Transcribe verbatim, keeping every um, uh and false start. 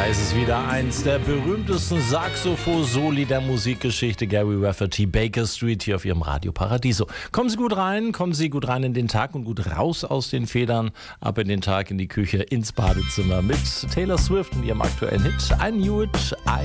Da ist es wieder eins der berühmtesten Saxophon-Soli der Musikgeschichte, Gary Rafferty, Baker Street, hier auf Ihrem Radio Paradiso. Kommen Sie gut rein, kommen Sie gut rein in den Tag und gut raus aus den Federn, ab in den Tag, in die Küche, ins Badezimmer mit Taylor Swift und ihrem aktuellen Hit I Knew It, I